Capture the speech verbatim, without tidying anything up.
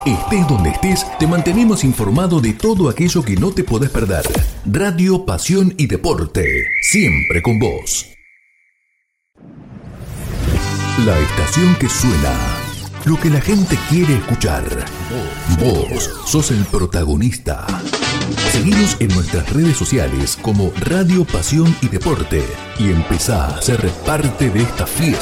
Estés donde estés, te mantenemos informado de todo aquello que no te podés perder. Radio, pasión y deporte, siempre con vos. La estación que suena, lo que la gente quiere escuchar. Vos sos el protagonista. Seguinos en nuestras redes sociales como Radio, Pasión y Deporte y empezá a ser parte de esta fiesta.